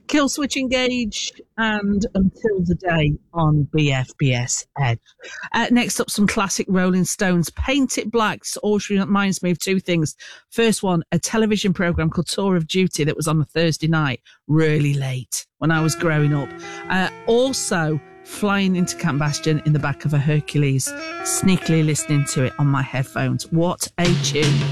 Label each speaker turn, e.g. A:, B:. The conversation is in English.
A: Kill Switch Engage and Until the Day on BFBS Edge. Next up, some classic Rolling Stones. Paint It Black. This always reminds me of two things. First one, a television programme called Tour of Duty that was on a Thursday night, really late when I was growing up. Also, flying into Camp Bastion in the back of a Hercules, sneakily listening to it on my headphones. What a tune.